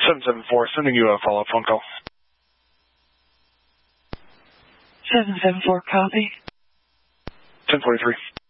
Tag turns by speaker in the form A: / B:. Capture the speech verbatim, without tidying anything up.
A: seven seven four, sending you a follow-up phone call.
B: seven seven four, copy.
A: ten forty-three.